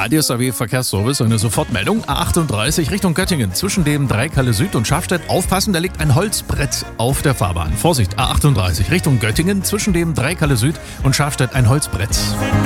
DSAW Verkehrsservice, eine Sofortmeldung. A38 Richtung Göttingen zwischen dem Dreikalle Süd und Schafstedt. Aufpassen, da liegt ein Holzbrett auf der Fahrbahn. Vorsicht, A38 Richtung Göttingen zwischen dem Dreikalle Süd und Schafstedt ein Holzbrett.